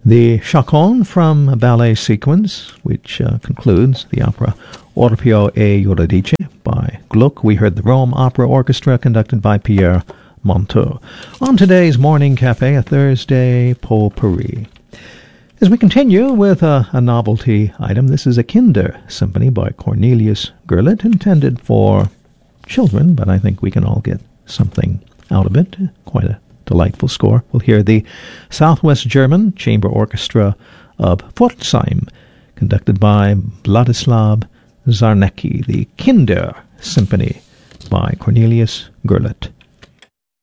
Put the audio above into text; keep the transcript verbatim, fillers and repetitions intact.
The Chaconne from a ballet sequence, which uh, concludes the opera Orfeo e Euridice by Gluck. We heard the Rome Opera Orchestra conducted by Pierre Monteux. On today's Morning Cafe, a Thursday potpourri. As we continue with a, a novelty item, this is a Kinder Symphony by Cornelius Gurlitt, intended for children, but I think we can all get something out of it. Quite a delightful score. We'll hear the Southwest German Chamber Orchestra of Pforzheim, conducted by Vladislav Zarnecki, the Kinder Symphony by Cornelius Gurlitt.